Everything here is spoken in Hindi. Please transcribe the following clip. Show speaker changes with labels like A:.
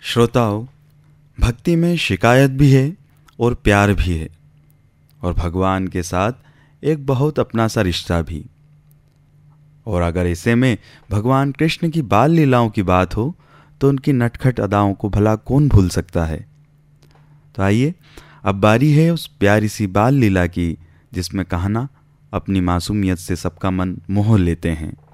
A: श्रोताओं, भक्ति में शिकायत भी है और प्यार भी है, और भगवान के साथ एक बहुत अपना सा रिश्ता भी। और अगर ऐसे में भगवान कृष्ण की बाल लीलाओं की बात हो तो उनकी नटखट अदाओं को भला कौन भूल सकता है। तो आइए, अब बारी है उस प्यारी सी बाल लीला की जिसमें कहना अपनी मासूमियत से सबका मन मोह लेते हैं।